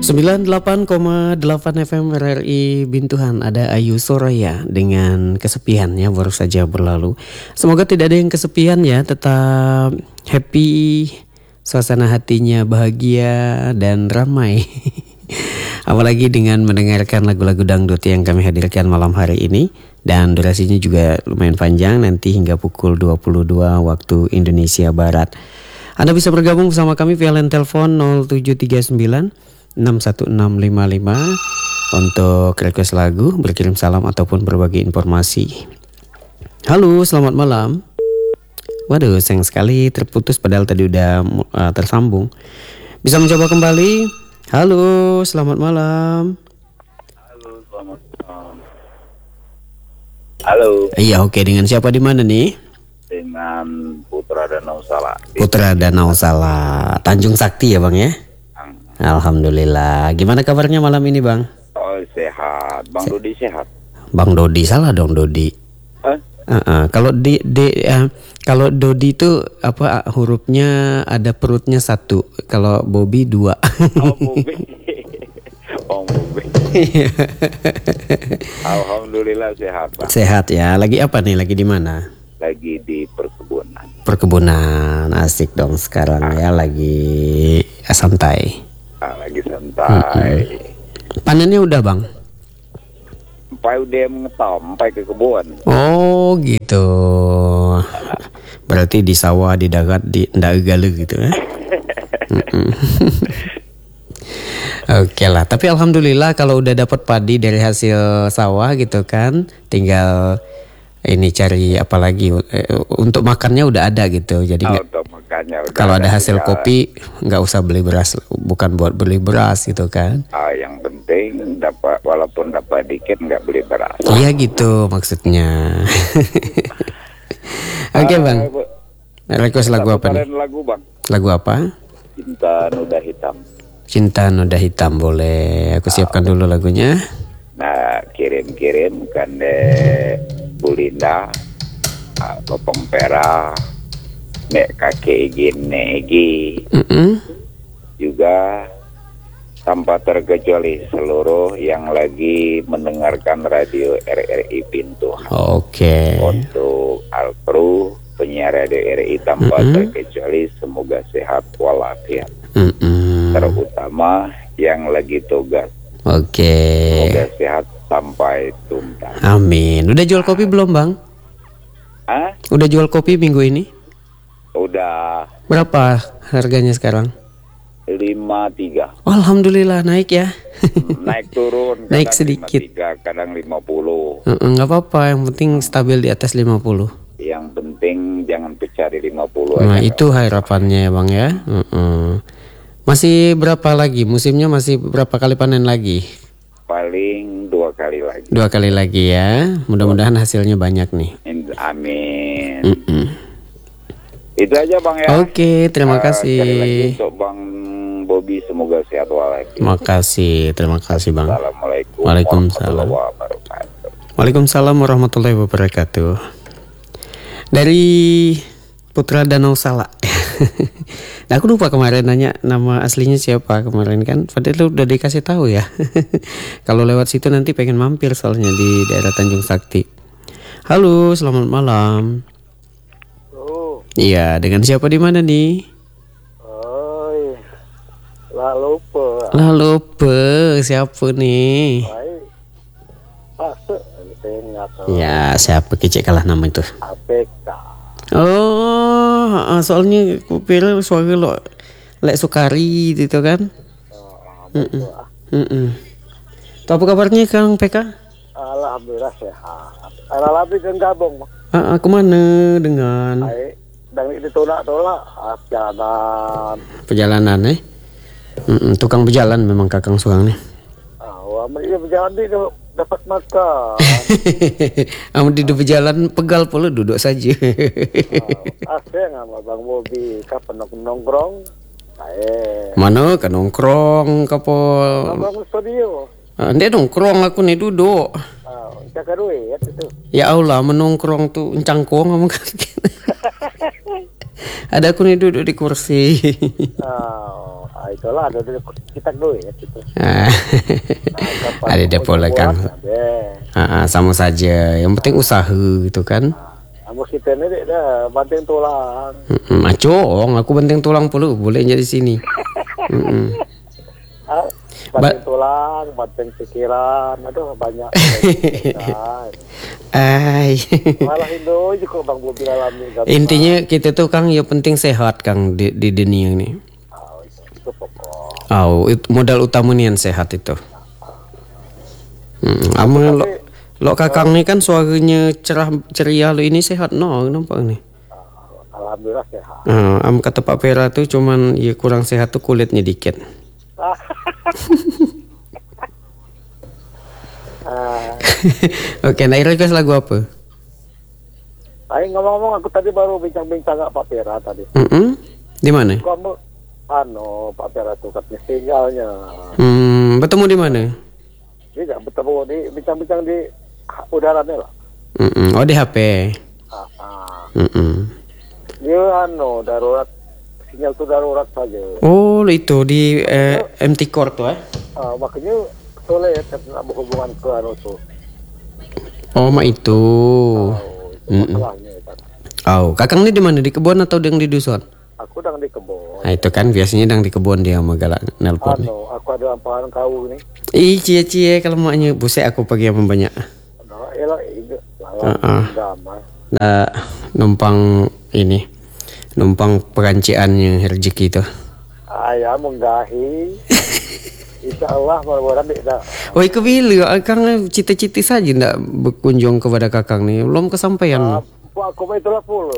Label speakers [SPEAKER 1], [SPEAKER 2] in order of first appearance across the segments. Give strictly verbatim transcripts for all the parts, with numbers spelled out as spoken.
[SPEAKER 1] sembilan puluh delapan koma delapan F M R R I Bintuhan. Ada Ayu Soraya dengan Kesepiannya baru saja berlalu. Semoga tidak ada yang kesepian ya, tetap happy, suasana hatinya bahagia dan ramai. Apalagi dengan mendengarkan lagu-lagu dangdut yang kami hadirkan malam hari ini. Dan durasinya juga lumayan panjang, nanti hingga pukul dua puluh dua waktu Indonesia Barat. Anda bisa bergabung bersama kami via line telepon nol tujuh tiga sembilan enam satu enam lima lima untuk request lagu, berkirim salam ataupun berbagi informasi. Halo, selamat malam. Waduh, sayang sekali terputus padahal tadi udah uh, tersambung. Bisa mencoba kembali. Halo, selamat malam.
[SPEAKER 2] Halo, selamat malam. Halo.
[SPEAKER 1] Iya, oke. Dengan siapa di mana nih?
[SPEAKER 2] Dengan Putra Danau Sala.
[SPEAKER 1] Putra Danau Sala, Tanjung Sakti ya Bang ya? Alhamdulillah. Gimana kabarnya malam ini Bang?
[SPEAKER 2] Oh sehat, Bang Se- Dodi sehat.
[SPEAKER 1] Bang Dodi salah dong Dodi.
[SPEAKER 2] Huh?
[SPEAKER 1] Uh-uh. Kalau di, di uh, kalau Dodi itu apa hurufnya ada perutnya satu, kalau Bobby dua.
[SPEAKER 2] Oh Bobby. Oh Bobby. Alhamdulillah sehat Bang.
[SPEAKER 1] Sehat ya. Lagi apa nih? Lagi di mana?
[SPEAKER 2] Lagi di perkebunan.
[SPEAKER 1] Perkebunan, asik dong sekarang ah. ya, lagi santai.
[SPEAKER 2] Ah, lagi santai.
[SPEAKER 1] Mm-hmm. Panennya udah Bang?
[SPEAKER 2] Sampai udah mengetam, sampai ke kebun.
[SPEAKER 1] Oh gitu. Berarti di sawah, di darat, di ndak galu gitu ya? Oke lah, tapi alhamdulillah kalau udah dapat padi dari hasil sawah gitu kan, tinggal ini cari apa lagi untuk makannya udah ada gitu. Jadi
[SPEAKER 2] oh,
[SPEAKER 1] nggak kalau ada hasil ya. Kopi nggak usah beli beras, bukan buat beli beras gitu kan.
[SPEAKER 2] Ah, yang penting dapat, walaupun dapat dikit nggak beli beras.
[SPEAKER 1] Iya gitu maksudnya. Oke okay, Bang. Request lagu apa nih?
[SPEAKER 2] Lagu Bang.
[SPEAKER 1] Lagu apa?
[SPEAKER 2] Cinta Noda Hitam.
[SPEAKER 1] Cinta Noda Hitam boleh. Aku siapkan ah, dulu lagunya.
[SPEAKER 2] Nah kirim-kirim kan deh Bu Linda, Popong Pera, Nek Kakek Gini Egi,
[SPEAKER 1] mm-hmm.
[SPEAKER 2] juga tanpa terkecuali seluruh yang lagi mendengarkan radio R R I Bintuhan.
[SPEAKER 1] Oke. Okay.
[SPEAKER 2] Untuk Alpru, penyiar radio R R I tanpa mm-hmm. terkecuali semoga sehat walafiat.
[SPEAKER 1] Mm-hmm.
[SPEAKER 2] Terutama yang lagi tugas.
[SPEAKER 1] Oke. Okay.
[SPEAKER 2] Semoga sehat sampai tuntas.
[SPEAKER 1] Amin. Udah jual kopi belum Bang?
[SPEAKER 2] Hah? Udah
[SPEAKER 1] jual kopi minggu ini?
[SPEAKER 2] Udah.
[SPEAKER 1] Berapa harganya sekarang?
[SPEAKER 2] lima tiga.
[SPEAKER 1] Oh, alhamdulillah naik ya.
[SPEAKER 2] Naik turun.
[SPEAKER 1] Naik sedikit.
[SPEAKER 2] lima tiga, kadang lima puluh.
[SPEAKER 1] Enggak apa-apa, yang penting stabil di atas lima puluh.
[SPEAKER 2] Yang penting jangan pecah di lima puluh.
[SPEAKER 1] Nah, itu harapannya ya Bang ya. Uh-uh. Masih berapa lagi? Musimnya masih berapa kali panen lagi?
[SPEAKER 2] Paling dua kali lagi.
[SPEAKER 1] Dua kali lagi ya. Mudah-mudahan hasilnya banyak nih.
[SPEAKER 2] Amin.
[SPEAKER 1] Mm-mm.
[SPEAKER 2] Itu aja Bang ya.
[SPEAKER 1] Oke, terima uh, kasih.
[SPEAKER 2] Sekali lagi untuk Bang Bobby semoga sehat walafiat.
[SPEAKER 1] Terima kasih, terima kasih Bang.
[SPEAKER 2] Assalamualaikum
[SPEAKER 1] Waalaikumsalam.
[SPEAKER 2] warahmatullahi wabarakatuh.
[SPEAKER 1] Waalaikumsalam warahmatullahi wabarakatuh. Dari Putra Danau Sala. Nah, aku lupa kemarin nanya nama aslinya siapa kemarin kan. Padahal udah dikasih tahu ya. Kalau lewat situ nanti pengen mampir soalnya di daerah Tanjung Sakti. Halo, selamat malam.
[SPEAKER 3] Oh.
[SPEAKER 1] Iya, dengan siapa di mana nih?
[SPEAKER 3] Oh, lah lupa.
[SPEAKER 1] Lah lupa siapa nih? Ya, siapa kecek kalah nama itu?
[SPEAKER 3] A P K.
[SPEAKER 1] Oh, soalnya kupil suara lo Lek Sukari gitu kan?
[SPEAKER 3] Oh,
[SPEAKER 1] mm-mm. Mm-mm. Tuh apa kabarnya Kang P K?
[SPEAKER 3] Alhamdulillah sehat. Alhamdulillah kan gabung.
[SPEAKER 1] Ah, ah, kemana dengan?
[SPEAKER 3] Baik, dan itu tolak-tolak jalan.
[SPEAKER 1] Perjalanan eh? Mm-mm. Tukang berjalan memang Kakang Suang nih.
[SPEAKER 3] Ah, wah, mereka berjalan itu dapat makan.
[SPEAKER 1] Amun di berjalan pegal pula duduk saja.
[SPEAKER 3] Oh, asing sama Bang Bobby kapan nongkrong? Ae.
[SPEAKER 1] Mana kan nongkrong kapo?
[SPEAKER 3] Bang studio.
[SPEAKER 1] Ah, dia nongkrong aku nih duduk.
[SPEAKER 3] Ah, jaga duit itu.
[SPEAKER 1] Ya Allah, menongkrong tuh encangkong kamu kan. Ada aku nih duduk di kursi.
[SPEAKER 3] Oh, itulah ada di kita dulu ya gitu.
[SPEAKER 1] Ah,
[SPEAKER 3] Nah,
[SPEAKER 1] ada depo lah Kang. Ah, ah, sama saja. Yang penting usaha gitu kan.
[SPEAKER 3] Kamu kita ini dek dah banting tulang.
[SPEAKER 1] Mm-mm, acong, aku banting tulang puluh boleh jadi sini. Mm-mm.
[SPEAKER 3] Ah, banting tulang, banting pikiran, aduh banyak.
[SPEAKER 1] Ay.
[SPEAKER 3] Malah Indo juga Bang Bobi alami.
[SPEAKER 1] Intinya kita tuh Kang ya penting sehat Kang di, di dunia ini.
[SPEAKER 3] Oh, itu, itu pokok.
[SPEAKER 1] Oh, itu modal utama nih yang sehat itu. Hmm, ama lo, lo kakang nih kan suaranya cerah ceria lo ini sehat no nampak nih.
[SPEAKER 3] Alhamdulillah sehat.
[SPEAKER 1] Ah, am kata Pak Pera tuh cuman ya kurang sehat tuh kulitnya dikit.
[SPEAKER 3] Ah,
[SPEAKER 1] Oke, nah request lagu apa?
[SPEAKER 3] Ayo ngomong-ngomong aku tadi baru bincang-bincang sama Pak Pera tadi.
[SPEAKER 1] Mm-mm. Di mana?
[SPEAKER 3] Kamu anu Pak Pera tuh katanya sinyalnya.
[SPEAKER 1] Hmm, bertemu di mana?
[SPEAKER 3] Dia nggak bertemu di bincang-bincang di udaranya lah.
[SPEAKER 1] Mm-mm. Oh di H P.
[SPEAKER 3] Ah, ah.
[SPEAKER 1] Mm-mm.
[SPEAKER 3] Dia anu darurat, sinyal tuh darurat saja.
[SPEAKER 1] Oh itu di eh, M T Core tuh eh?
[SPEAKER 3] Ah, makanya sulit karena berhubungan ke anu tuh.
[SPEAKER 1] Oh mak itu.
[SPEAKER 3] Oh, itu
[SPEAKER 1] Mm-mm.
[SPEAKER 3] masalahnya kan.
[SPEAKER 1] Oh kakang ini di mana? Di kebun atau yang di dusun?
[SPEAKER 3] Aku udah di kebun.
[SPEAKER 1] Nah itu kan biasanya yang di kebun dia sama galak nelpon.
[SPEAKER 3] Anu, aku ada lamparan kau nih.
[SPEAKER 1] Ih cie cie kalau maknya busek aku pagi yang banyak.
[SPEAKER 3] Nah, elah ini
[SPEAKER 1] Ah, ah.
[SPEAKER 3] lawan damai.
[SPEAKER 1] Nah, numpang ini numpang peranciannya rezeki itu.
[SPEAKER 3] Ayah menggahi. Insya Allah mudah-mudahan tidak.
[SPEAKER 1] Oh iku bila Kang cita-cita saja ndak berkunjung kepada kakang nih belum kesampaian.
[SPEAKER 3] Aku aku mah itulah full.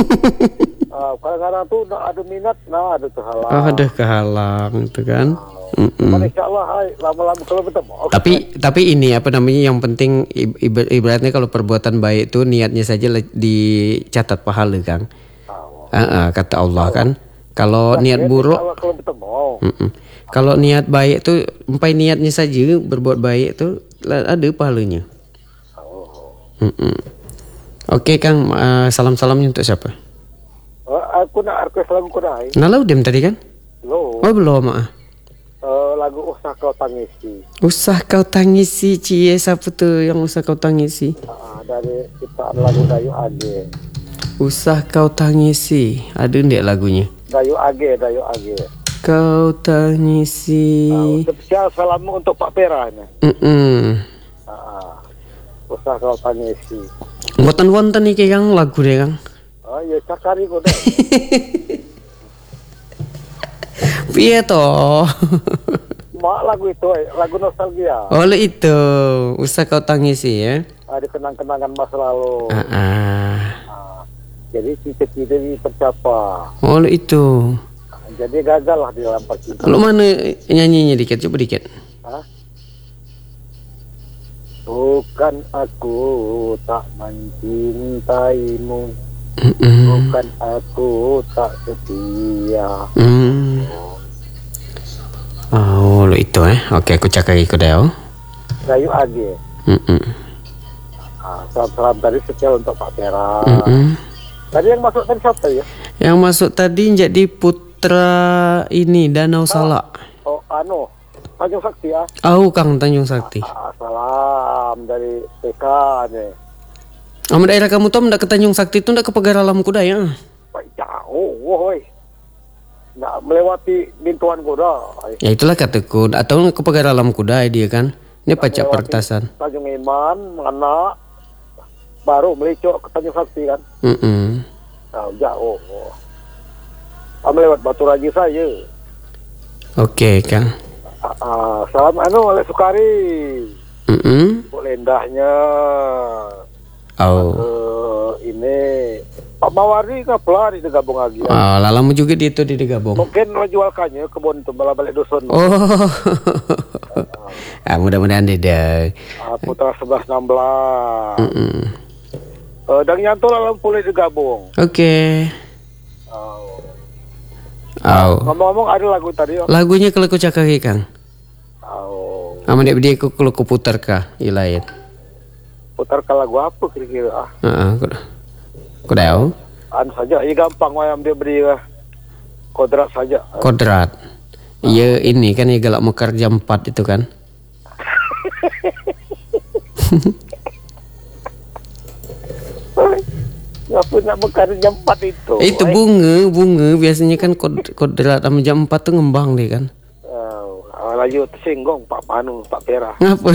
[SPEAKER 3] Ah, kadang-kadang tuh nah, ada minat, nah ada tuh halang.
[SPEAKER 1] Oh, ada kehalang itu kan. Mm-mm.
[SPEAKER 3] Cuman insya Allah ay, lama-lama kalau bertemu. Oke.
[SPEAKER 1] Tapi tapi ini apa namanya yang penting ib- ib- ibaratnya kalau perbuatan baik itu niatnya saja le- dicatat pahala Kang.
[SPEAKER 3] Oh.
[SPEAKER 1] Ah, ah, kata Allah kan. Kalau niat
[SPEAKER 3] Insya
[SPEAKER 1] buruk,
[SPEAKER 3] Allah kalau bertemu.
[SPEAKER 1] mm-mm. Kalau niat baik tuh sampai niatnya saja berbuat baik tuh la- ada pahalanya.
[SPEAKER 3] Oh.
[SPEAKER 1] Mm-mm. Oke Kang, uh, salam-salamnya untuk siapa?
[SPEAKER 3] Oh, aku nak request lagu kodai.
[SPEAKER 1] Nah lo dem tadi kan?
[SPEAKER 3] Lo,
[SPEAKER 1] Oh belum ah.
[SPEAKER 3] eh, lagu usah kau tangisi.
[SPEAKER 1] Usah kau tangisi cie siapa tuh yang usah kau tangisi?
[SPEAKER 3] Ah, dari kita lagu Dayu Age.
[SPEAKER 1] Usah kau tangisi. Ada ndek lagunya?
[SPEAKER 3] Dayu Age, Dayu Age.
[SPEAKER 1] Kau tangisi.
[SPEAKER 3] Ah, spesial salam untuk Pak Pera nih.
[SPEAKER 1] Mm-mm.
[SPEAKER 3] Ah, usah kau tangisi.
[SPEAKER 1] Wonten-wonten iki Kang lagu deh Kang.
[SPEAKER 3] Oh ya cakari kodai.
[SPEAKER 1] Piye toh?
[SPEAKER 3] Mak lagu itu, eh, lagu nostalgia.
[SPEAKER 1] Oh lo itu. Usah kau tangisi ya.
[SPEAKER 3] Ada kenang-kenangan masa lalu.
[SPEAKER 1] Ah, ah.
[SPEAKER 3] Ah, jadi cita-cita ini tercapai.
[SPEAKER 1] Oh lo itu.
[SPEAKER 3] Jadi gagal lah di dalam percintaan.
[SPEAKER 1] Lo mana nyanyinya dikit coba dikit.
[SPEAKER 3] Hah? Bukan aku tak mencintaimu,
[SPEAKER 1] Mm-mm.
[SPEAKER 3] bukan aku tak setia.
[SPEAKER 1] Hmm. Oh lo itu eh. Oke aku cakap ikut deh.
[SPEAKER 3] Dayu Age.
[SPEAKER 1] Mm-mm.
[SPEAKER 3] Ah, salam-salam tadi spesial untuk Pak Pera.
[SPEAKER 1] Mm-mm.
[SPEAKER 3] Tadi yang masuk tadi siapa ya?
[SPEAKER 1] Yang masuk tadi jadi putra ini Danau Salak.
[SPEAKER 3] Oh, anu, Tanjung Sakti ya.
[SPEAKER 1] Oh Kang Tanjung Sakti.
[SPEAKER 3] Ah, salam dari T K nih.
[SPEAKER 1] Ama daerah kamu tuh ndak ke Tanjung Sakti itu ndak ke Pagar Alam Kuda ya?
[SPEAKER 3] Pak jauh, woi. Nggak melewati bintuan kuda.
[SPEAKER 1] Ya itulah kataku. Atau ke Pagar Alam Kuda dia kan. Ini pacak
[SPEAKER 3] Melewati
[SPEAKER 1] pertasan.
[SPEAKER 3] Tanjung Iman, Mengena, baru melicok ke Tanjung Sakti kan.
[SPEAKER 1] Mm-mm.
[SPEAKER 3] Nah, jauh. Ah, melewat Batu Raji saja.
[SPEAKER 1] Oke Kang.
[SPEAKER 3] Ah, ah, salam anu oleh Sukari.
[SPEAKER 1] Mm-mm.
[SPEAKER 3] Bu Lendahnya.
[SPEAKER 1] Oh.
[SPEAKER 3] Eh, ini Pak Mawardi ngaplar di gabung lagi. Ya.
[SPEAKER 1] Oh, lalamu juga di itu di digabung.
[SPEAKER 3] Mungkin lo jual kanya kebun itu malah balik dusun.
[SPEAKER 1] Oh. Ah, mudah-mudahan deh.
[SPEAKER 3] Ah, putra sebelas enam belas.
[SPEAKER 1] Mm-mm.
[SPEAKER 3] Eh, dan nyanto lalu boleh digabung.
[SPEAKER 1] Oke.
[SPEAKER 3] Oh.
[SPEAKER 1] Oh.
[SPEAKER 3] Ngomong-ngomong ada lagu tadi. Oh.
[SPEAKER 1] Lagunya kalau ku cakari Kang.
[SPEAKER 3] Oh.
[SPEAKER 1] Ama dia dia ku kalau ku putar kah ilain.
[SPEAKER 3] Putar ke lagu apa kira-kira? Ah,
[SPEAKER 1] Heeh, ku. Ku tahu.
[SPEAKER 3] anu saja, ini gampang wayam dia beri lah. Kodrat saja.
[SPEAKER 1] Kodrat. Iya ini kan ya galak mekar jam empat itu kan.
[SPEAKER 3] Nggak punya mekar jam empat itu.
[SPEAKER 1] Eh, itu
[SPEAKER 3] eh.
[SPEAKER 1] bunga, bunga biasanya kan kod kodrat sama jam empat tuh ngembang deh kan.
[SPEAKER 3] Oh, layu tersinggung Pak Panu, Pak Pera.
[SPEAKER 1] Ngapa?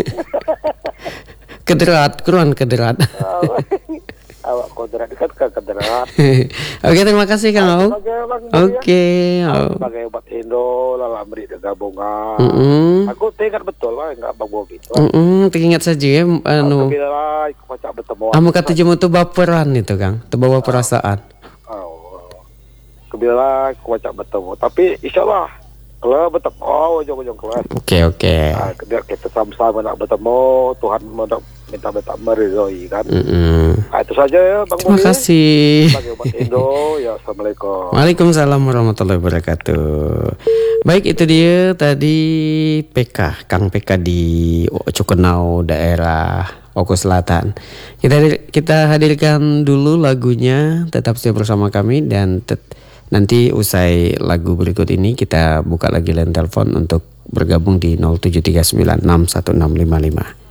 [SPEAKER 1] Kederat, keruan kederat.
[SPEAKER 3] Awak kodrat dekat ke kodrat.
[SPEAKER 1] Oke, terima kasih Kang Au. Oke, Au.
[SPEAKER 3] Sebagai obat Indo, lalu beri gabungan.
[SPEAKER 1] Mm-mm.
[SPEAKER 3] Aku teringat betul lah, enggak Bang Bobi.
[SPEAKER 1] Mm-mm, teringat saja ya, anu.
[SPEAKER 3] Bila aku baca bertemu.
[SPEAKER 1] Kamu kata jemu tuh baperan itu Kang, terbawa perasaan.
[SPEAKER 3] Oh, kebila aku baca bertemu. Tapi insya Allah kalau bertemu, oh ujung-ujung kelas.
[SPEAKER 1] Oke oke.
[SPEAKER 3] Nah, kita sama-sama nak bertemu, Tuhan minta minta minta meridhoi kan.
[SPEAKER 1] Mm-mm.
[SPEAKER 3] Nah, itu saja ya Bang
[SPEAKER 1] Terima
[SPEAKER 3] Bobi.
[SPEAKER 1] kasih.
[SPEAKER 3] Sebagai umat Indo, ya Assalamualaikum.
[SPEAKER 1] Waalaikumsalam warahmatullahi wabarakatuh. Baik, itu dia tadi P K, Kang P K di Cokenau, daerah Oku Selatan. Kita kita hadirkan dulu lagunya, tetap stay bersama kami dan tet, nanti usai lagu berikut ini kita buka lagi line telepon untuk bergabung di nol tujuh tiga sembilan enam satu enam lima lima.